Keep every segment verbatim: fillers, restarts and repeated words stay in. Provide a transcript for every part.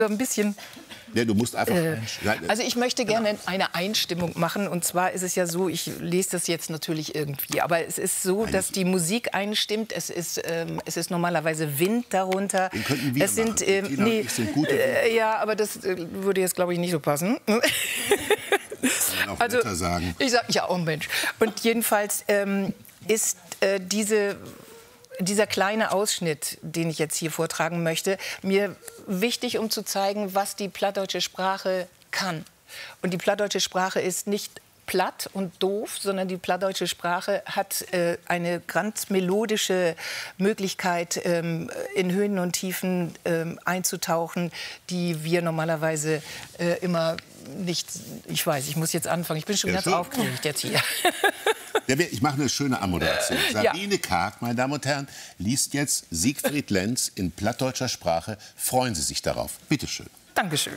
ein bisschen... Ja, du musst einfach... Äh, also ich möchte gerne eine Einstimmung machen. Und zwar ist es ja so, ich lese das jetzt natürlich irgendwie, aber es ist so, dass die Musik einstimmt. Es ist, ähm, es ist normalerweise Wind darunter. Den könnten wir es sind, machen. ähm, Tina nee, und ich sind gute äh, ja, aber das äh, würde jetzt, glaube ich, nicht so passen. Auch also, Wetter sagen. Ich sag, ja, oh Mensch. Und jedenfalls ähm, ist äh, diese... dieser kleine Ausschnitt, den ich jetzt hier vortragen möchte, mir wichtig, um zu zeigen, was die plattdeutsche Sprache kann. Und die plattdeutsche Sprache ist nicht platt und doof, sondern die plattdeutsche Sprache hat äh, eine ganz melodische Möglichkeit, ähm, in Höhen und Tiefen ähm, einzutauchen, die wir normalerweise äh, immer nicht... Ich weiß, ich muss jetzt anfangen. Ich bin schon ja, ganz schön. aufgeregt jetzt hier. Ja, ich mache eine schöne Anmoderation. Sabine ja. Karg, meine Damen und Herren, liest jetzt Siegfried Lenz in plattdeutscher Sprache. Freuen Sie sich darauf. Bitte schön. Dankeschön.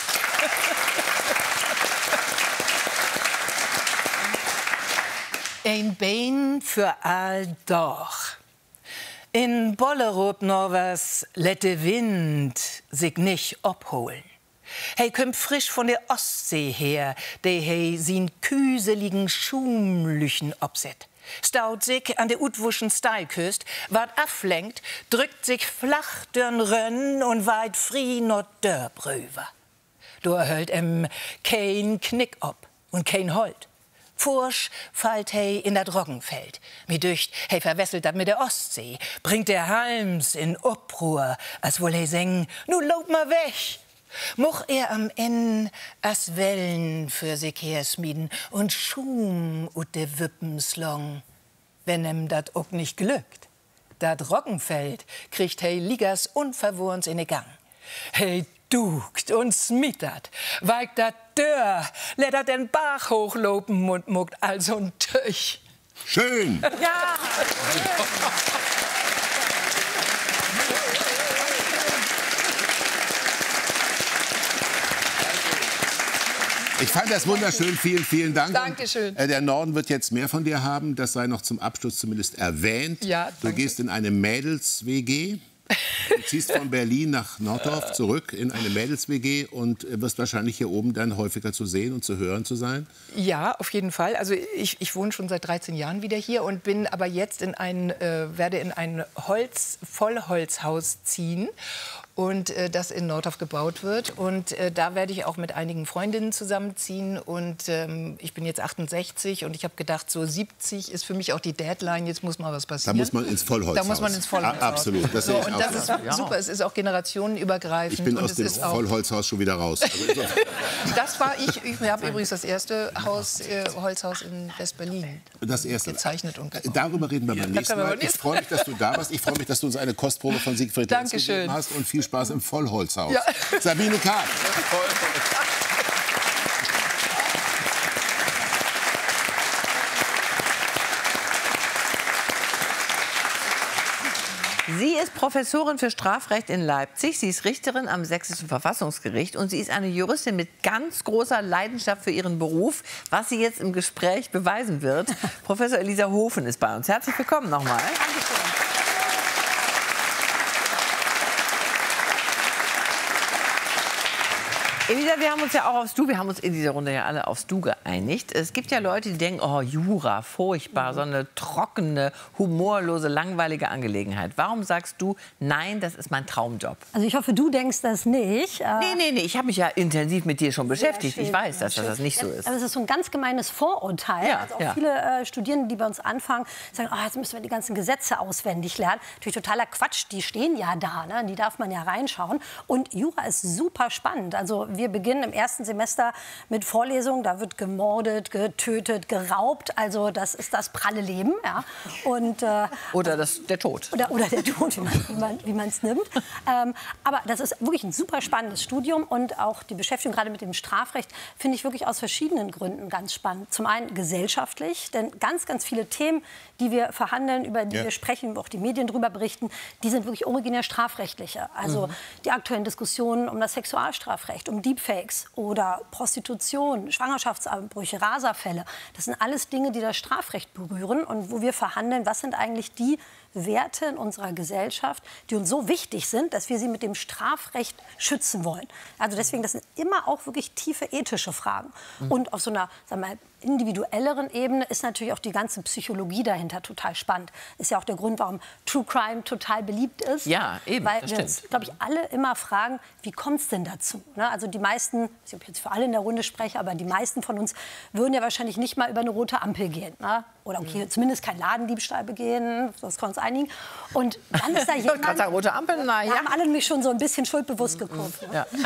Ein Bein für all doch. In Bollerop Norvers lette Wind sich nicht abholen. Hey, kommt frisch von der Ostsee her, der hey sin küseligen Schumlüchen obset. Staut sich an der utwuschen Steilküst, ward aflenkt, drückt sich flach dörn Rönn und weit fri not Dörbröver. Do erhölt em kein Knick ob und kein Holt. Fursch fallt hey in dat Roggenfeld. Mi dücht, hey verwesselt dat mit der Ostsee, bringt der Halms in Obruhr, als wohl hey seng, nu lauf ma weg. Moch er am Ende as Wellen für sich hersmieden und Schum ut de Wippenslong. Wenn em dat ook nicht glückt, dat Roggenfeld kriegt hey Ligas unverwurns in de Gang. Hey dukt und smittert, weigt dat Dörr, lädt den Bach hochlopen und muckt also ein Töch. Schön! Ja! Ich fand das wunderschön. Vielen, vielen Dank. Dankeschön. Und, äh, der Norden wird jetzt mehr von dir haben. Das sei noch zum Abschluss zumindest erwähnt. Ja, du gehst in eine Mädels-W G. Du ziehst von Berlin nach Norddorf zurück in eine Mädels-W G und wirst wahrscheinlich hier oben dann häufiger zu sehen und zu hören zu sein? Ja, auf jeden Fall. Also ich, ich wohne schon seit dreizehn Jahren wieder hier und bin aber jetzt in ein, äh, werde in ein Holz, Vollholzhaus ziehen. Und äh, das in Norddorf gebaut wird. Und äh, da werde ich auch mit einigen Freundinnen zusammenziehen. Und ähm, ich bin jetzt achtundsechzig und ich habe gedacht, so siebzig ist für mich auch die Deadline. Jetzt muss mal was passieren. Da muss man ins Vollholzhaus. Da muss man ins Vollholzhaus. A absolut. Das, so, und das ist super. Es ist auch generationenübergreifend. Ich bin und aus es dem ist auch Vollholzhaus schon wieder raus. Also das war ich. Ich habe übrigens das erste Haus, äh, Holzhaus in West-Berlin das erste. gezeichnet und gebaut. Darüber reden wir beim ja, nächsten Mal. Ich freue mich, dass du da warst. Ich freue mich, dass du uns eine Kostprobe von Siegfried Lenz gegeben hast. Und viel Spaß im Vollholzhaus. Ja. Sabine Karg. Sie ist Professorin für Strafrecht in Leipzig. Sie ist Richterin am Sächsischen Verfassungsgericht. Und sie ist eine Juristin mit ganz großer Leidenschaft für ihren Beruf, was sie jetzt im Gespräch beweisen wird. Professor Elisa Hofen ist bei uns. Herzlich willkommen nochmal. Dankeschön. Elisa, wir haben uns ja auch aufs Du, wir haben uns in dieser Runde ja alle aufs Du geeinigt. Es gibt ja Leute, die denken, oh, Jura, furchtbar, so eine trockene, humorlose, langweilige Angelegenheit. Warum sagst du, nein, das ist mein Traumjob? Also ich hoffe, du denkst das nicht. Nee, nee, nee, ich habe mich ja intensiv mit dir schon beschäftigt. Ich weiß, dass das nicht so ist. Aber es ist so ein ganz gemeines Vorurteil. Ja, also auch ja. viele äh, Studierende, die bei uns anfangen, sagen, oh, jetzt müssen wir die ganzen Gesetze auswendig lernen. Natürlich totaler Quatsch, die stehen ja da, ne? Die darf man ja reinschauen. Und Jura ist super spannend. Also wir beginnen im ersten Semester mit Vorlesungen. Da wird gemordet, getötet, geraubt. Also das ist das pralle Leben. Ja. Und, äh, oder das, der Tod. Oder, oder der Tod, wie man es nimmt. Ähm, aber das ist wirklich ein super spannendes Studium. Und auch die Beschäftigung gerade mit dem Strafrecht finde ich wirklich aus verschiedenen Gründen ganz spannend. Zum einen gesellschaftlich, denn ganz, ganz viele Themen, die wir verhandeln, über die ja. wir sprechen, wo auch die Medien darüber berichten, die sind wirklich originär strafrechtliche. Also mhm. die aktuellen Diskussionen um das Sexualstrafrecht, um Deepfakes oder Prostitution, Schwangerschaftsabbrüche, Raserfälle. Das sind alles Dinge, die das Strafrecht berühren und wo wir verhandeln, was sind eigentlich die Werte in unserer Gesellschaft, die uns so wichtig sind, dass wir sie mit dem Strafrecht schützen wollen. Also deswegen, das sind immer auch wirklich tiefe ethische Fragen. Mhm. Und auf so einer, sagen wir mal, individuelleren Ebene ist natürlich auch die ganze Psychologie dahinter total spannend. Ist ja auch der Grund, warum True Crime total beliebt ist. Ja, eben, weil das wir uns, glaube ich, alle immer fragen, wie kommt es denn dazu? Ne? Also die meisten, ich weiß nicht, ob ich jetzt für alle in der Runde spreche, aber die meisten von uns würden ja wahrscheinlich nicht mal über eine rote Ampel gehen. Ne? Oder okay, mhm. zumindest keinen Ladendiebstahl begehen, das können wir uns einigen. Und dann ist da jemand... Ich sagen, rote Ampel, na ja. Da haben alle nämlich schon so ein bisschen schuldbewusst geguckt. Ne? Ja.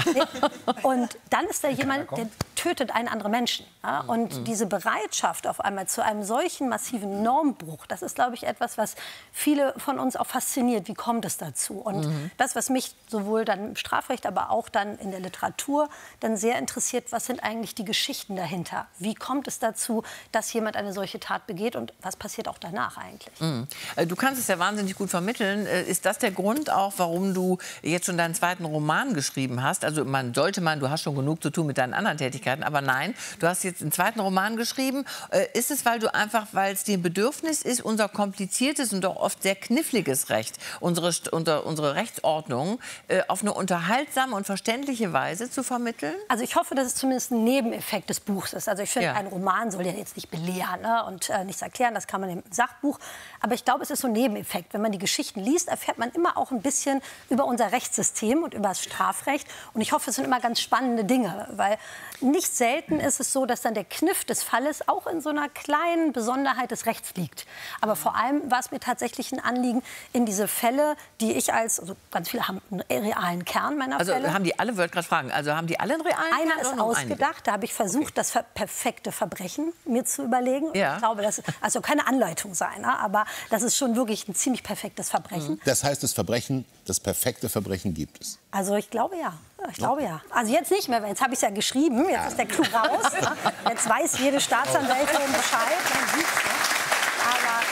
Und dann ist da jemand, der tötet einen anderen Menschen. Ja? Und mhm. diese Bereitschaft auf einmal zu einem solchen massiven Normbruch, das ist, glaube ich, etwas, was viele von uns auch fasziniert. Wie kommt es dazu? Und mhm. das, was mich sowohl dann im Strafrecht, aber auch dann in der Literatur dann sehr interessiert, was sind eigentlich die Geschichten dahinter? Wie kommt es dazu, dass jemand eine solche Tat begeht und was passiert auch danach eigentlich? Mhm. Du kannst es ja wahnsinnig gut vermitteln. Ist das der Grund auch, warum du jetzt schon deinen zweiten Roman geschrieben hast? Also man sollte meinen, du hast schon genug zu tun mit deinen anderen Tätigkeiten, aber nein, du hast jetzt einen zweiten Roman geschrieben. Ist es, weil du einfach, weil es dir ein Bedürfnis ist, unser kompliziertes und doch oft sehr kniffliges Recht, unsere, unsere, unsere Rechtsordnung äh, auf eine unterhaltsame und verständliche Weise zu vermitteln? Also ich hoffe, dass es zumindest ein Nebeneffekt des Buchs ist. Also ich finde, Ja. ein Roman soll ja jetzt nicht belehren, ne, und äh, nichts erklären, das kann man im Sachbuch. Aber ich glaube, es ist so ein Nebeneffekt. Wenn man die Geschichten liest, erfährt man immer auch ein bisschen über unser Rechtssystem und über das Strafrecht. Und ich hoffe, es sind immer ganz spannende Dinge, weil nicht selten ist es so, dass dann der Kniff des Falles auch in so einer kleinen Besonderheit des Rechts liegt. Aber vor allem war es mir tatsächlich ein Anliegen, in diese Fälle, die ich als, also ganz viele haben einen realen Kern meiner Also Fälle. haben die alle, wollte gerade fragen, also haben die alle einen realen Einer Kern ist oder nur ausgedacht, da habe ich versucht, das ver- perfekte Verbrechen mir zu überlegen. Und Ja. Ich glaube, das also keine Anleitung sein, ne? Aber das ist schon wirklich ein ziemlich perfektes Verbrechen. Das heißt, das Verbrechen, das perfekte Verbrechen gibt es. Also ich glaube ja. Ich glaube ja. Also jetzt nicht mehr, weil jetzt habe ich es ja geschrieben, jetzt ist der Clou raus. Ne? Jetzt weiß jede Staatsanwältin Bescheid. Man sieht's, ne? Aber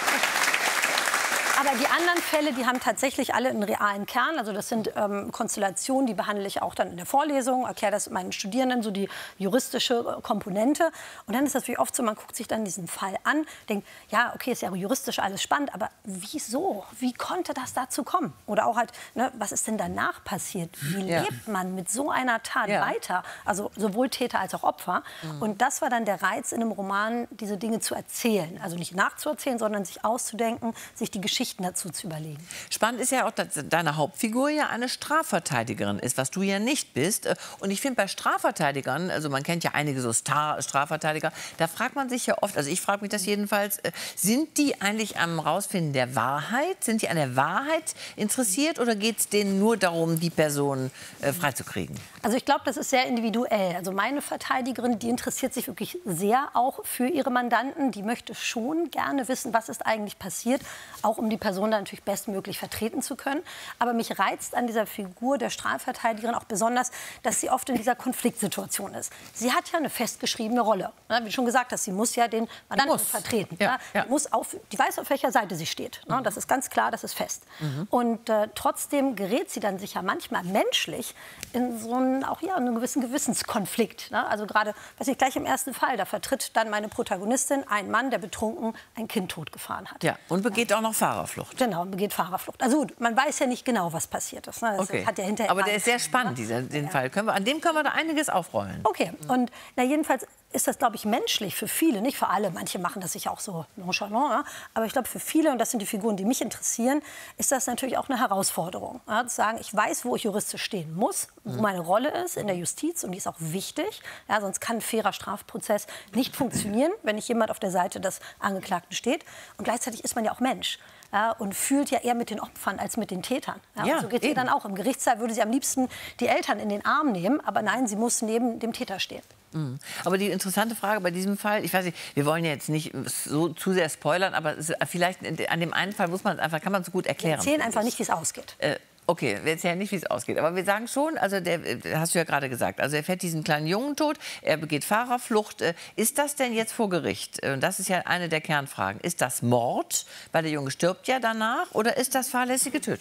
Aber die anderen Fälle, die haben tatsächlich alle einen realen Kern. Also das sind ähm, Konstellationen, die behandle ich auch dann in der Vorlesung, erkläre das meinen Studierenden, so die juristische Komponente. Und dann ist das natürlich oft so, man guckt sich dann diesen Fall an, denkt, ja, okay, ist ja juristisch alles spannend, aber wieso? Wie konnte das dazu kommen? Oder auch halt, ne, was ist denn danach passiert? Wie Ja. lebt man mit so einer Tat Ja. weiter? Also sowohl Täter als auch Opfer. Mhm. Und das war dann der Reiz in einem Roman, diese Dinge zu erzählen. Also nicht nachzuerzählen, sondern sich auszudenken, sich die Geschichten dazu zu überlegen. Spannend ist ja auch, dass deine Hauptfigur ja eine Strafverteidigerin ist, was du ja nicht bist. Und ich finde bei Strafverteidigern, also man kennt ja einige so Star-Strafverteidiger, da fragt man sich ja oft, also ich frage mich das jedenfalls, äh, sind die eigentlich am Rausfinden der Wahrheit? Sind die an der Wahrheit interessiert oder geht es denen nur darum, die Person äh, freizukriegen? Also ich glaube, das ist sehr individuell. Also meine Verteidigerin, die interessiert sich wirklich sehr auch für ihre Mandanten. Die möchte schon gerne wissen, was ist eigentlich passiert, auch um die Person dann natürlich bestmöglich vertreten zu können. Aber mich reizt an dieser Figur der Strafverteidigerin auch besonders, dass sie oft in dieser Konfliktsituation ist. Sie hat ja eine festgeschriebene Rolle. Ne? Wie schon gesagt, dass sie muss ja den Mandanten muss. vertreten. Ja, ne? ja. Die, muss auf, die weiß, auf welcher Seite sie steht. Ne? Das ist ganz klar, das ist fest. Mhm. Und äh, trotzdem gerät sie dann sicher manchmal menschlich in so einen, auch ja, einen gewissen Gewissenskonflikt. Ne? Also gerade, weiß ich, gleich im ersten Fall, da vertritt dann meine Protagonistin einen Mann, der betrunken ein Kind totgefahren hat. Ja, und begeht auch noch Fahrerflucht. Genau, begeht Fahrerflucht. Also gut, man weiß ja nicht genau, was passiert ist. Ne? Das Okay. hat ja hinterher Aber der gar ist sehr nichts, spannend, ne? dieser, den Ja. Fall. Können wir, an dem können wir da einiges aufrollen. Okay, und na, jedenfalls ist das, glaube ich, menschlich für viele, nicht für alle. Manche machen das sicher auch so nonchalant, ja? Aber ich glaube, für viele, und das sind die Figuren, die mich interessieren, ist das natürlich auch eine Herausforderung. Ja? Zu sagen, ich weiß, wo ich juristisch stehen muss, wo meine Rolle ist in der Justiz, und die ist auch wichtig. Ja? Sonst kann ein fairer Strafprozess nicht funktionieren, wenn nicht jemand auf der Seite des Angeklagten steht. Und gleichzeitig ist man ja auch Mensch. Ja, und fühlt ja eher mit den Opfern als mit den Tätern. Ja, Ja, und so geht es ihr eben. dann auch. Im Gerichtssaal würde sie am liebsten die Eltern in den Arm nehmen, aber nein, sie muss neben dem Täter stehen. Mhm. Aber die interessante Frage bei diesem Fall, ich weiß nicht, wir wollen ja jetzt nicht so zu sehr spoilern, aber es, vielleicht an dem einen Fall muss man es einfach, kann man es gut Wir erklären. erzählen einfach nicht, wie es ausgeht. Äh, Okay, wir erzählen nicht, wie es ausgeht. Aber wir sagen schon, also der, hast du ja gerade gesagt, also er fährt diesen kleinen Jungen tot, er begeht Fahrerflucht. Ist das denn jetzt vor Gericht? Und das ist ja eine der Kernfragen. Ist das Mord, weil der Junge stirbt ja danach, oder ist das fahrlässige Tötung?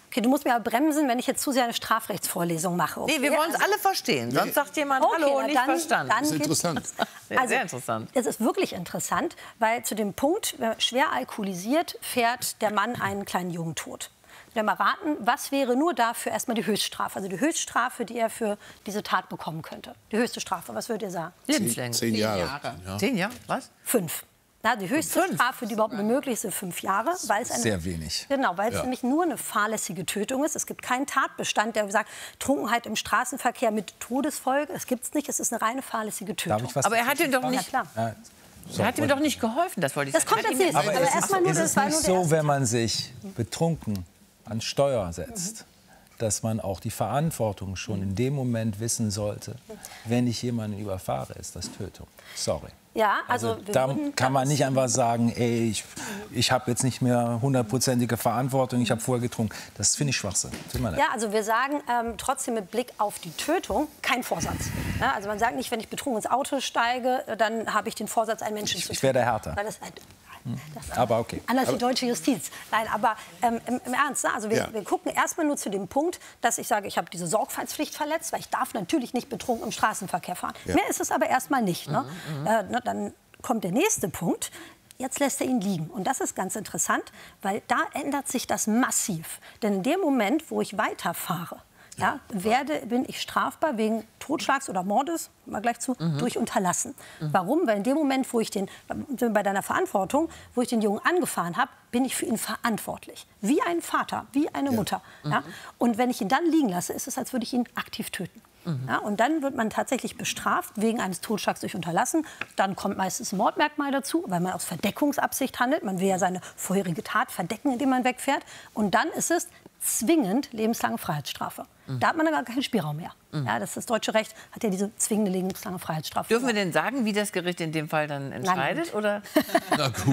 Okay, du musst mir aber bremsen, wenn ich jetzt zu sehr eine Strafrechtsvorlesung mache. Okay? Nee, wir wollen es alle verstehen. Sonst sagt jemand, Okay, hallo, na, nicht dann, verstanden. Dann Das ist interessant. Sehr, Also, sehr interessant. Es ist wirklich interessant, weil zu dem Punkt, schwer alkoholisiert, fährt der Mann einen kleinen Jungen tot. Ich will mal raten, was wäre nur dafür erstmal die Höchststrafe? Also die Höchststrafe, die er für diese Tat bekommen könnte. Die höchste Strafe, was würdet ihr sagen? Lebenslänglich. Zehn Jahre. Jahre. Zehn Jahre? Was? Fünf. Na, die höchste Fünf? Strafe, die überhaupt nur möglich ist, sind fünf Jahre. Weil es eine, Sehr wenig. Genau, weil es Ja. nämlich nur eine fahrlässige Tötung ist. Es gibt keinen Tatbestand, der sagt, Trunkenheit im Straßenverkehr mit Todesfolge. Das gibt es nicht. Es ist eine reine fahrlässige Tötung. Darf ich was Aber er dazu hat ihm doch fragen? nicht, Ja, klar. Ja, so, er hat ihm und- doch nicht geholfen, das wollte ich Das sagen. kommt Hat als ihm- nächstes. Aber Aber ist erstmal es, nur, ist das es war nicht nur der so, erste wenn man sich betrunken an Steuer setzt, dass man auch die Verantwortung schon in dem Moment wissen sollte, wenn ich jemanden überfahre, ist das Tötung. Sorry. Ja, also, Also wir da würden kann man das- nicht einfach sagen, ey, ich, ich habe jetzt nicht mehr hundertprozentige Verantwortung, ich habe vorher getrunken. Das finde ich Schwachsinn. Tut mir leid. Ja, also wir sagen ähm, trotzdem mit Blick auf die Tötung kein Vorsatz. Ja, also man sagt nicht, wenn ich betrunken ins Auto steige, zu habe ich den Vorsatz, einen Menschen Ich- zu ich töten. werde härter. Weil das, halt- das ist Aber okay. Anders die deutsche Justiz. Nein, aber ähm, im, im Ernst, ne? also wir, Ja. wir gucken erstmal nur zu dem Punkt, dass ich sage, ich habe diese Sorgfaltspflicht verletzt, weil ich darf natürlich nicht betrunken im Straßenverkehr fahren. Ja. Mehr ist es aber erstmal nicht. Ne? Äh, ne, dann kommt der nächste Punkt. Jetzt lässt er ihn liegen. Und das ist ganz interessant, weil da ändert sich das massiv. Denn in dem Moment, wo ich weiterfahre, ja, werde, bin ich strafbar wegen Totschlags oder Mordes, mal gleich zu, durch Unterlassen. Warum? Weil in dem Moment, wo ich den, bei deiner Verantwortung, wo ich den Jungen angefahren habe, bin ich für ihn verantwortlich. Wie ein Vater, wie eine Mutter. Ja? Und wenn ich ihn dann liegen lasse, ist es, als würde ich ihn aktiv töten. Ja, und dann wird man tatsächlich bestraft wegen eines Totschlags durch Unterlassen. Dann kommt meistens ein Mordmerkmal dazu, weil man aus Verdeckungsabsicht handelt. Man will ja seine vorherige Tat verdecken, indem man wegfährt. Und dann ist es zwingend lebenslange Freiheitsstrafe. Da hat man dann gar keinen Spielraum mehr. Ja, das, das deutsche Recht hat ja diese zwingende lebenslange Freiheitsstrafe. Dürfen wir denn sagen, wie das Gericht in dem Fall dann entscheidet? Oder? Na gut.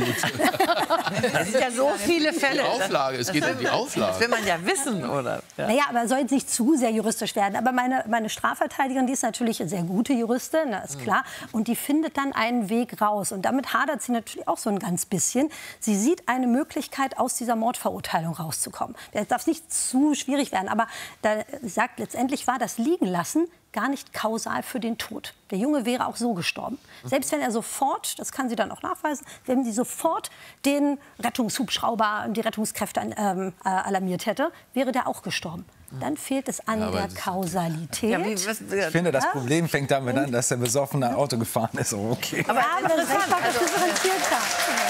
Es sind ja so viele Fälle. Die Auflage, es geht um die Das Auflage. will man ja wissen, oder? Ja. Naja, aber soll jetzt nicht zu sehr juristisch werden. Aber meine, meine Strafverteidigerin, die ist natürlich eine sehr gute Juristin, das ist klar. Und die findet dann einen Weg raus. Und damit hadert sie natürlich auch so ein ganz bisschen. Sie sieht eine Möglichkeit, aus dieser Mordverurteilung rauszukommen. Das darf nicht zu schwierig werden. Aber da sagt, letztendlich war das Liegenlassen gar nicht kausal für den Tod. Der Junge wäre auch so gestorben. Selbst wenn er sofort, das kann sie dann auch nachweisen, wenn sie sofort den Rettungshubschrauber und die Rettungskräfte ähm, äh, alarmiert hätte, wäre der auch gestorben. Dann fehlt es an Ja, aber der das- Kausalität. Ja, wie, was, Ich finde, das Problem fängt damit an, dass der besoffene Auto gefahren ist. Oh, okay. aber Ja, aber das Recht war also, differenzierter.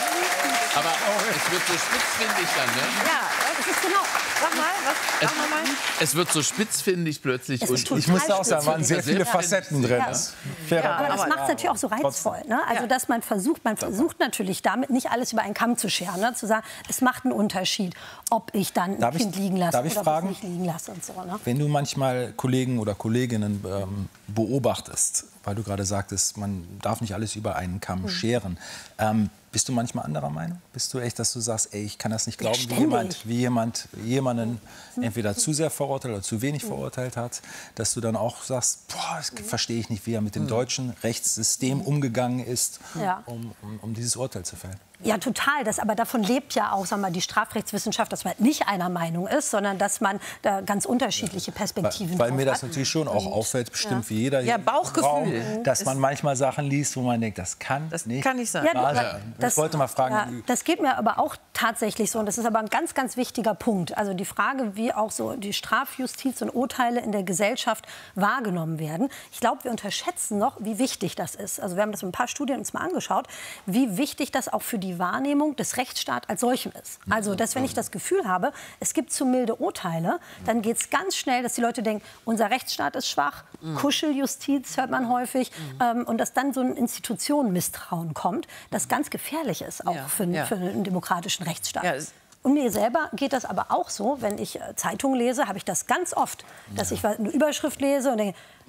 Aber es wird so spitzfindig dann, ne? ja, Das ist genau. sag mal, was, sag mal, mal. Es wird so spitzfindig plötzlich. Es ist Und Ich muss auch sagen, waren sehr viele Facetten drin. Ja. Fairer Aber das aber- macht es natürlich auch so reizvoll. Ne? Also, Ja. dass man versucht, man versucht natürlich damit nicht alles über einen Kamm zu scheren. Ne? Zu sagen, es macht einen Unterschied, ob ich dann Darf ein ich- Kind liegen lasse darf ich oder fragen? ob ich es nicht liegen lasse und so. Ne? Wenn du manchmal Kollegen oder Kolleginnen ähm, beobachtest, weil du gerade sagtest, man darf nicht alles über einen Kamm scheren, ähm, bist du manchmal anderer Meinung? Bist du echt, dass du sagst, ey, ich kann das nicht glauben, wie ständig. jemand, wie jemand jemanden entweder zu sehr verurteilt oder zu wenig verurteilt hat, dass du dann auch sagst, boah, das verstehe ich nicht, wie er mit dem deutschen Rechtssystem umgegangen ist, Ja. um, um, um dieses Urteil zu fällen. Ja, total. Das, aber davon lebt ja auch, sagen wir mal, die Strafrechtswissenschaft, dass man nicht einer Meinung ist, sondern dass man da ganz unterschiedliche Perspektiven Weil, weil mir drauf das hat. natürlich schon auch auffällt, bestimmt wie jeder Ja, im Bauchgefühl. Raum, dass Ist- man manchmal Sachen liest, wo man denkt, das kann Das nicht kann nicht sein. Ja, wahr das- sein. Ich wollte mal fragen, Ja, das geht mir aber auch tatsächlich so. Und das ist aber ein ganz, ganz wichtiger Punkt. Also die Frage, wie auch so die Strafjustiz und Urteile in der Gesellschaft wahrgenommen werden. Ich glaube, wir unterschätzen noch, wie wichtig das ist. Also wir haben das in ein paar Studien uns mal angeschaut, wie wichtig das auch für die Wahrnehmung des Rechtsstaats als solchem ist. Also, dass wenn ich das Gefühl habe, es gibt zu milde Urteile, dann geht es ganz schnell, dass die Leute denken, unser Rechtsstaat ist schwach, Kuscheljustiz hört man häufig, ähm, und dass dann so ein Institutionenmisstrauen kommt, das ganz gefährlich ist, auch Ja, für, ja. für einen demokratischen Rechtsstaat. Ja, es- Und mir selber geht das aber auch so, wenn ich äh, Zeitungen lese, habe ich das ganz oft, dass ich eine Überschrift lese und denke,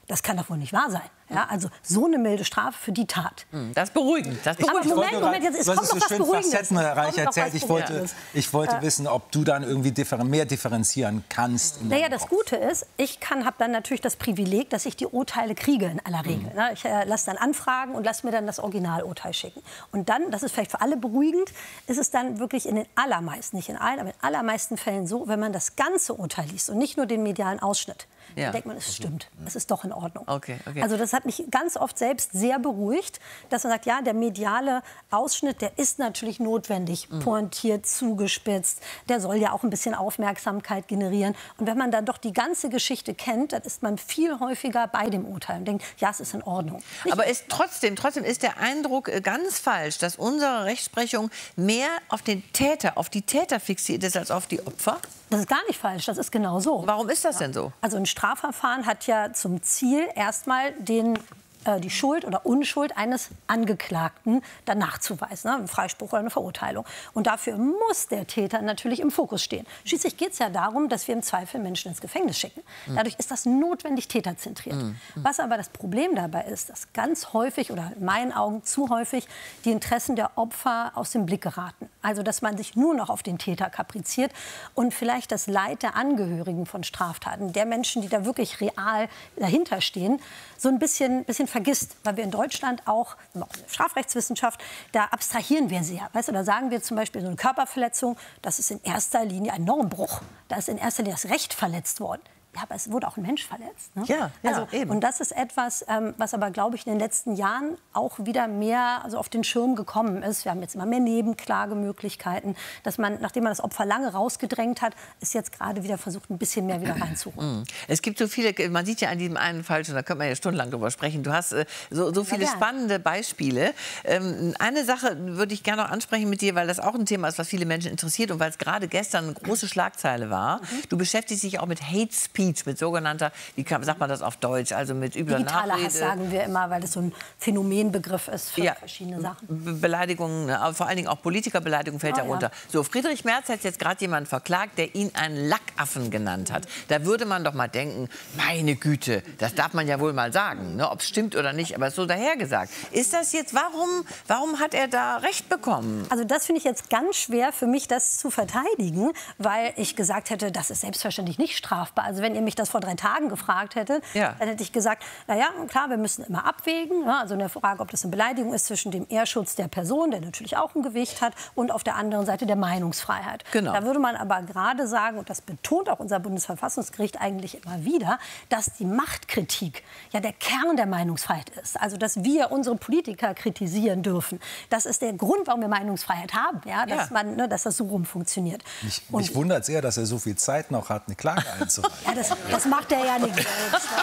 das kann doch wohl nicht wahr sein. Ja, also so eine milde Strafe für die Tat. Das ist beruhigend. Das ist Aber beruhigend. Moment, Moment, jetzt, es du kommt hast noch es was so schön Beruhigendes. facettenreich Es kommt noch erzählt. was Ich wollte, Beruhigendes. ich wollte Äh, wissen, ob du dann irgendwie differ mehr differenzieren kannst. in Naja, deinem das Kopf. Gute ist, ich habe dann natürlich das Privileg, dass ich die Urteile kriege in aller Regel. Ne? Ich äh, lasse dann anfragen und lasse mir dann das Originalurteil schicken. Und dann, das ist vielleicht für alle beruhigend, ist es dann wirklich in den allermeisten, nicht in allen, aber in allermeisten Fällen so, wenn man das ganze Urteil liest und nicht nur den medialen Ausschnitt, Ja. dann denkt man, es stimmt, es ist doch in Ordnung. Okay, okay. Also das hat mich ganz oft selbst sehr beruhigt, dass man sagt, ja, der mediale Ausschnitt, der ist natürlich notwendig, Mhm. pointiert, zugespitzt, der soll ja auch ein bisschen Aufmerksamkeit generieren. Und wenn man dann doch die ganze Geschichte kennt, dann ist man viel häufiger bei dem Urteil und denkt, ja, es ist in Ordnung. Nicht Aber ist trotzdem, trotzdem ist der Eindruck äh, ganz falsch, dass unsere Rechtsprechung mehr auf den Täter, auf die Täter fixiert ist als auf die Opfer? Das ist gar nicht falsch, das ist genau so. Warum ist das denn so? Also ein Strafverfahren hat ja zum Ziel, erstmal den, äh, die Schuld oder Unschuld eines Angeklagten dann nachzuweisen, ne? Ein Freispruch oder eine Verurteilung. Und dafür muss der Täter natürlich im Fokus stehen. Schließlich geht es ja darum, dass wir im Zweifel Menschen ins Gefängnis schicken. Dadurch ist das notwendig täterzentriert. Mhm. Was aber das Problem dabei ist, dass ganz häufig oder in meinen Augen zu häufig die Interessen der Opfer aus dem Blick geraten. Also dass man sich nur noch auf den Täter kapriziert und vielleicht das Leid der Angehörigen von Straftaten, der Menschen, die da wirklich real dahinter stehen, so ein bisschen, bisschen vergisst. Weil wir in Deutschland auch, auch in der Strafrechtswissenschaft, da abstrahieren wir sehr. Weißt du, da sagen wir zum Beispiel, so eine Körperverletzung, das ist in erster Linie ein Normbruch. Da ist in erster Linie das Recht verletzt worden. Ja, aber es wurde auch ein Mensch verletzt. Ne? Ja, ja, also, eben. Und das ist etwas, ähm, was aber, glaube ich, in den letzten Jahren auch wieder mehr also auf den Schirm gekommen ist. Wir haben jetzt immer mehr Nebenklagemöglichkeiten, dass man, nachdem man das Opfer lange rausgedrängt hat, ist jetzt gerade wieder versucht, ein bisschen mehr wieder reinzuholen. Es gibt so viele, man sieht ja an diesem einen Fall schon, da könnte man ja stundenlang drüber sprechen. Du hast äh, so, so viele gern. spannende Beispiele. Ähm, eine Sache würde ich gerne noch ansprechen mit dir, weil das auch ein Thema ist, was viele Menschen interessiert und weil es gerade gestern eine große Schlagzeile war. Du beschäftigst dich auch mit Hate Speech, mit sogenannter, wie kann, sagt man das auf Deutsch, also mit übler Digitaler Nachrede. Hass sagen wir immer, weil das so ein Phänomenbegriff ist für Ja. verschiedene Sachen. Be- Beleidigungen, aber vor allen Dingen auch Politikerbeleidigung fällt Oh, darunter. ja. So, Friedrich Merz hat jetzt gerade jemanden verklagt, der ihn einen Lackaffen genannt hat. Da würde man doch mal denken, meine Güte, das darf man ja wohl mal sagen, ne, ob es stimmt oder nicht, aber es ist so dahergesagt. Ist das jetzt, warum, warum hat er da Recht bekommen? Also das finde ich jetzt ganz schwer für mich, das zu verteidigen, weil ich gesagt hätte, das ist selbstverständlich nicht strafbar. Also wenn ihr mich das vor drei Tagen gefragt hättet, Ja. dann hätte ich gesagt, na ja, klar, wir müssen immer abwägen. Ja, also eine Frage, ob das eine Beleidigung ist zwischen dem Ehrschutz der Person, der natürlich auch ein Gewicht hat, und auf der anderen Seite der Meinungsfreiheit. Genau. Da würde man aber gerade sagen, und das betont auch unser Bundesverfassungsgericht eigentlich immer wieder, dass die Machtkritik ja der Kern der Meinungsfreiheit ist. Also dass wir unsere Politiker kritisieren dürfen. Das ist der Grund, warum wir Meinungsfreiheit haben, ja, dass, Ja. Man, ne, dass das so rum funktioniert. Mich, Und- mich wundert sehr, dass er so viel Zeit noch hat, eine Klage einzureichen. Ja, das, das macht er ja nicht selbst. Ne?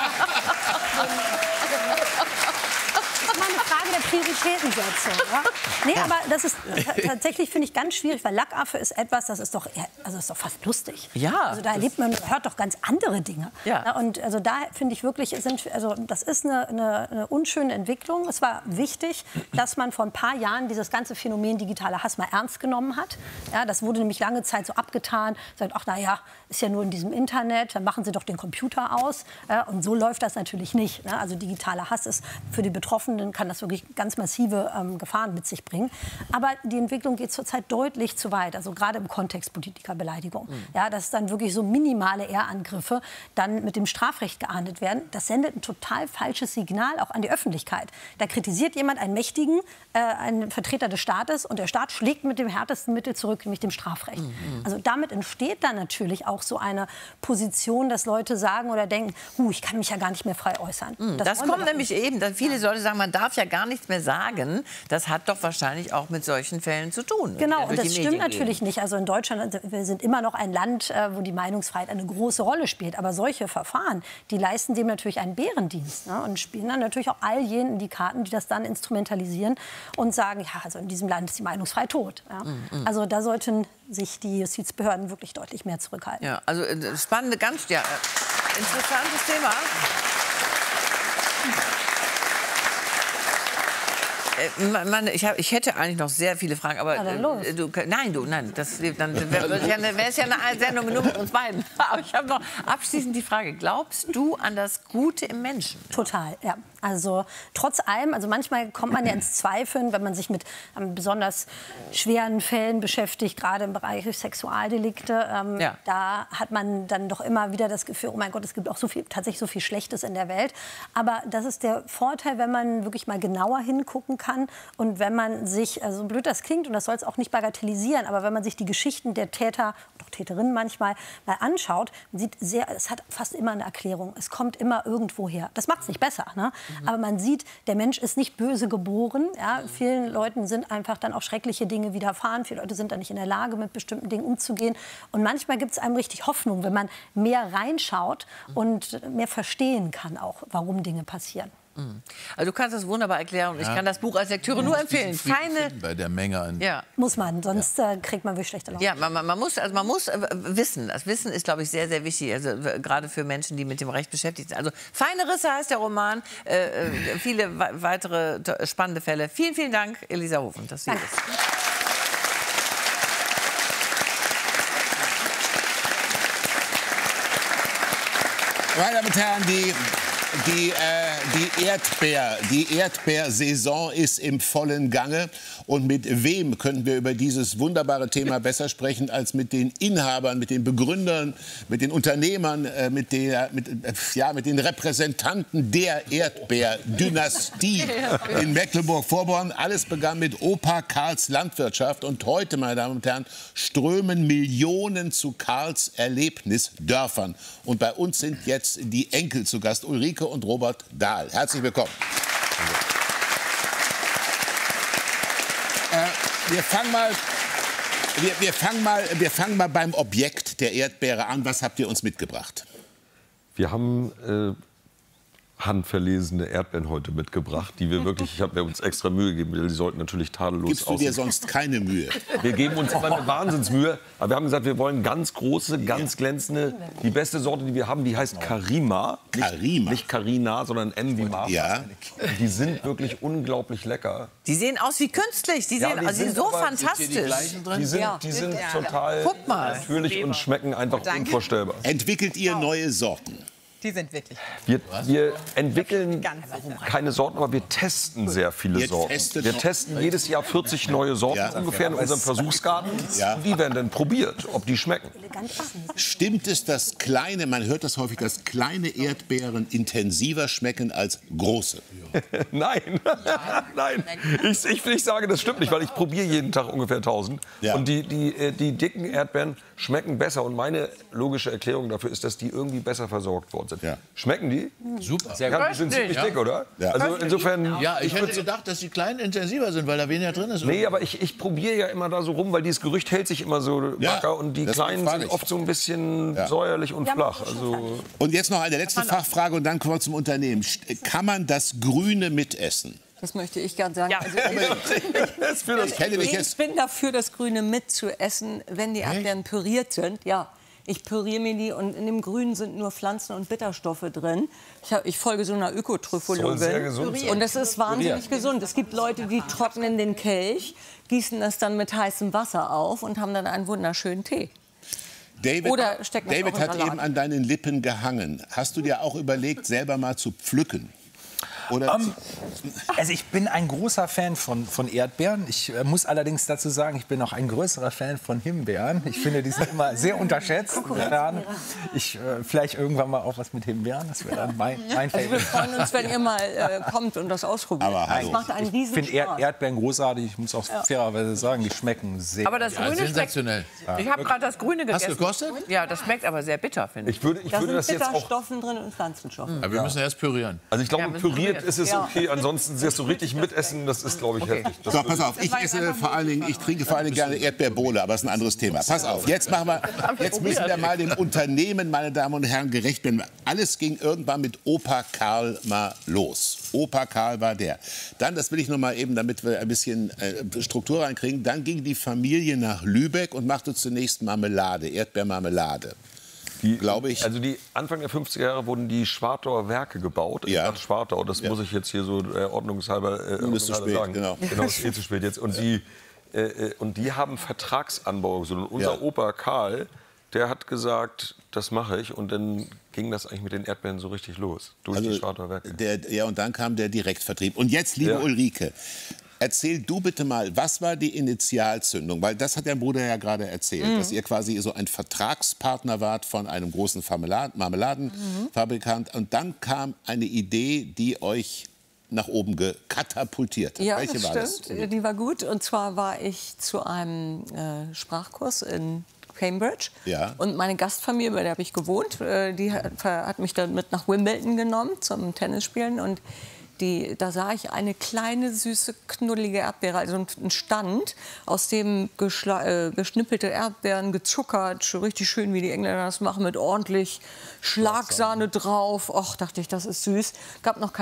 Das ist mal eine Frage der Prioritätensetzung. Ja? Nee, aber das ist tatsächlich, finde ich, ganz schwierig, weil Lackaffe ist etwas, das ist doch, eher, also ist doch fast lustig. Ja. Also da erlebt man, hört doch ganz andere Dinge. Ja. Und also da finde ich wirklich, sind, also das ist eine, eine, eine unschöne Entwicklung. Es war wichtig, dass man vor ein paar Jahren dieses ganze Phänomen digitaler Hass mal ernst genommen hat. Ja, das wurde nämlich lange Zeit so abgetan. Sagt, ach na ja, ist ja nur in diesem Internet, dann machen Sie doch den Computer aus. Ja, und so läuft das natürlich nicht. Ne? Also digitaler Hass ist für die Betroffenen, kann das wirklich ganz massive ähm, Gefahren mit sich bringen. Aber die Entwicklung geht zurzeit deutlich zu weit, also gerade im Kontext Politikerbeleidigung. Mhm. Ja, dass dann wirklich so minimale Ehrangriffe dann mit dem Strafrecht geahndet werden. Das sendet ein total falsches Signal auch an die Öffentlichkeit. Da kritisiert jemand einen Mächtigen, äh, einen Vertreter des Staates, und der Staat schlägt mit dem härtesten Mittel zurück, nämlich dem Strafrecht. Mhm. Also damit entsteht dann natürlich auch so eine Position, dass Leute sagen oder denken, huh, ich kann mich ja gar nicht mehr frei äußern. Mhm. Das, das wollen wir kommt doch nämlich nicht. eben, dass viele Leute sagen, man darf ja gar nichts mehr sagen. Das hat doch wahrscheinlich auch mit solchen Fällen zu tun. Genau, die und durch das die stimmt Medien natürlich gehen. nicht. Also in Deutschland, also wir sind immer noch ein Land, äh, wo die Meinungsfreiheit eine große Rolle spielt. Aber solche Verfahren, die leisten dem natürlich einen Bärendienst, ne? Und spielen dann natürlich auch all jenen in die Karten, die das dann instrumentalisieren und sagen, ja, also in diesem Land ist die Meinungsfreiheit tot. Ja? Mm, mm. Also da sollten sich die Justizbehörden wirklich deutlich mehr zurückhalten. Ja, also äh, spannende, ganz ja, äh, interessantes Thema. Äh, Mann, ich, hab, ich hätte eigentlich noch sehr viele Fragen, aber dann los. äh, du, nein, du, nein, das dann wäre ja eine, wär's ja eine Sendung nur mit uns beiden. Aber ich habe noch abschließend die Frage: Glaubst du an das Gute im Menschen? Total, ja. Also trotz allem, also manchmal kommt man ja ins Zweifeln, wenn man sich mit ähm, besonders schweren Fällen beschäftigt, gerade im Bereich Sexualdelikte. Ähm, Ja. Da hat man dann doch immer wieder das Gefühl, oh mein Gott, es gibt auch so viel, tatsächlich so viel Schlechtes in der Welt. Aber das ist der Vorteil, wenn man wirklich mal genauer hingucken kann und wenn man sich, also so blöd das klingt, und das soll es auch nicht bagatellisieren, aber wenn man sich die Geschichten der Täter und auch Täterinnen manchmal mal anschaut, man sieht sehr, es hat fast immer eine Erklärung. Es kommt immer irgendwo her. Das macht es nicht besser, ne? Aber man sieht, der Mensch ist nicht böse geboren. Ja? Vielen Leuten sind einfach dann auch schreckliche Dinge widerfahren. Viele Leute sind dann nicht in der Lage, mit bestimmten Dingen umzugehen. Und manchmal gibt es einem richtig Hoffnung, wenn man mehr reinschaut und mehr verstehen kann, auch, warum Dinge passieren. Also du kannst das wunderbar erklären und ich kann das Buch als Lektüre nur empfehlen. Keine, Bei der Menge an. ja. Muss man, sonst äh, kriegt man wirklich schlechte Laune. Ja, man, man, man muss, also man muss äh, wissen. Das Wissen ist, glaube ich, sehr, sehr wichtig. Also äh, gerade für Menschen, die mit dem Recht beschäftigt sind. Also Feine Risse heißt der Roman. Äh, äh, viele we weitere spannende Fälle. Vielen, vielen Dank, Elisa Hofen, dass Sie das. Meine Damen und Herren, die, die, äh, die, Erdbeer, die Erdbeersaison ist im vollen Gange. Und mit wem könnten wir über dieses wunderbare Thema besser sprechen als mit den Inhabern, mit den Begründern, mit den Unternehmern, äh, mit, der, mit, äh, ja, mit den Repräsentanten der Erdbeerdynastie in Mecklenburg-Vorpommern. Alles begann mit Opa Karls Landwirtschaft. Und heute, meine Damen und Herren, strömen Millionen zu Karls Erlebnisdörfern. Und bei uns sind jetzt die Enkel zu Gast, Ulrike und Robert Dahl. Herzlich willkommen. Äh, wir, fangen mal, wir, wir, fangen mal, wir fangen mal beim Objekt der Erdbeere an. Was habt ihr uns mitgebracht? Wir haben äh, handverlesene Erdbeeren heute mitgebracht, die wir wirklich, ich habe mir uns extra Mühe gegeben, die sollten natürlich tadellos Gibst du aussehen. dir sonst keine Mühe? Wir geben uns immer eine Wahnsinnsmühe, aber wir haben gesagt, wir wollen ganz große, ganz glänzende, die beste Sorte, die wir haben, die heißt Karima. Karima? Nicht Carina, sondern M wie Martha. Ja. Die sind wirklich unglaublich lecker. Die sehen aus wie künstlich. Die Ja, sehen die also sind so aber- fantastisch. Sind hier die gleichen drin? Die sind, Ja. die sind total Guck mal. natürlich und schmecken einfach unvorstellbar. Entwickelt ihr neue Sorten? Die sind wirklich. Wir, wir entwickeln keine Sorten, aber wir testen sehr viele Ihr Sorten. testet Wir noch- testen jedes Jahr vierzig neue Sorten Ja. ungefähr in unserem Versuchsgarten. Ja. Und die werden dann probiert, ob die schmecken. Stimmt es, dass kleine, man hört das häufig, dass kleine Erdbeeren intensiver schmecken als große? Nein, nein. Ich, ich, ich sage, das stimmt nicht, weil ich probiere jeden Tag ungefähr tausend. Ja. Und die, die, äh, die dicken Erdbeeren schmecken besser. Und meine logische Erklärung dafür ist, dass die irgendwie besser versorgt worden sind. Ja. Schmecken die? Super. Ja, die sind ziemlich dick, oder? Ja. Also insofern. Ja, ich hätte gedacht, dass die kleinen intensiver sind, weil da weniger drin ist. Nee, aber ich, ich probiere ja immer da so rum, weil dieses Gerücht hält sich immer so Ja, wacker und die das Kleinen frage sind ich. oft so ein bisschen Ja. säuerlich und flach. Also, Und jetzt noch eine letzte Fachfrage und dann kommen wir zum Unternehmen. St- Kann man das Grüne mitessen? Das möchte ich gerne sagen. Also, das für das Ich kenne mich ich jetzt. bin dafür, das Grüne mitzuessen, wenn die Erdbeeren püriert sind. Ja, ich püriere mir die und in dem Grünen sind nur Pflanzen- und Bitterstoffe drin. Ich, hab, ich folge so einer Ökotrophologin. Soll sehr gesund sein. Und das ist wahnsinnig gesund. Es gibt Leute, die trocknen den Kelch, gießen das dann mit heißem Wasser auf und haben dann einen wunderschönen Tee. David, Oder stecken das David auch in hat Salat. eben an deinen Lippen gehangen. Hast du dir auch überlegt, selber mal zu pflücken? Oder Ähm, also ich bin ein großer Fan von, von Erdbeeren. Ich äh, muss allerdings dazu sagen, ich bin auch ein größerer Fan von Himbeeren. Ich finde, die sind immer sehr unterschätzt. Insofern, Ich, äh, vielleicht irgendwann mal auch was mit Himbeeren. Das wäre dann mein, mein Also wir Favorit. freuen uns, wenn ihr mal äh, kommt und das ausprobiert. Aber hallo. Das macht einen Ich riesen finde Erd Spaß. Erdbeeren großartig. Ich muss auch fairerweise sagen, die schmecken sehr. Aber das Ja, Grüne schmeckt. sensationell. Ich habe gerade das Grüne gegessen. Hast du gekostet? Ja, das schmeckt aber sehr bitter, finde ich. ich würde, ich Da würde sind das jetzt auch. Bitterstoffen drin und Pflanzenstoffe. Aber wir müssen erst pürieren. Also ich glaube, Ja, wenn es püriert püriert ist es Ja. okay. Ansonsten wirst du richtig mitessen. Das ist, glaube ich, heftig. Das So, pass auf, ich esse vor allen Dingen, ich trinke vor allen Dingen gerne Erdbeerbohle, aber das ist ein anderes Thema. Pass auf, jetzt machen wir, jetzt müssen wir mal dem Unternehmen, meine Damen und Herren, gerecht werden. Alles ging irgendwann mit Opa Karl mal los. Opa Karl war der. Dann, das will ich noch mal eben, damit wir ein bisschen äh, Struktur reinkriegen, dann ging die Familie nach Lübeck und machte zunächst Marmelade, Erdbeermarmelade. Die, glaube ich. Also die Anfang der fünfziger Jahre wurden die Schwartauer Werke gebaut. Ja. In Schwartau, das Ja. muss ich jetzt hier so äh, ordnungshalber, äh, Nun ist zu ordnungshalber spät, sagen. genau. Genau, ist eh zu spät jetzt. Und, die, äh, äh, und die haben Vertragsanbau. Und unser Ja. Opa Karl, der hat gesagt, das mache ich. Und dann ging das eigentlich mit den Erdbeeren so richtig los. Durch die Schwartauer Werke. Der, ja, und dann kam der Direktvertrieb. Und jetzt, liebe Ja. Ulrike, erzähl du bitte mal, was war die Initialzündung? Weil das hat dein Bruder ja gerade erzählt, Mhm. dass ihr quasi so ein Vertragspartner wart von einem großen Marmeladen- Marmeladenfabrikant. Und dann kam eine Idee, die euch nach oben gekatapultiert hat. Ja, Welche das war stimmt. das? Die war gut. Und zwar war ich zu einem äh, Sprachkurs in Cambridge. Ja. Und meine Gastfamilie, bei der habe ich gewohnt, äh, die hat, hat mich dann mit nach Wimbledon genommen zum Tennisspielen. Und die, da sah ich eine kleine, süße, knuddelige Erdbeere, also ein Stand, aus dem geschla- äh, geschnippelte Erdbeeren, gezuckert, schon richtig schön, wie die Engländer das machen, mit ordentlich Schlagsahne drauf. Och, dachte ich, das ist süß. Gab noch keine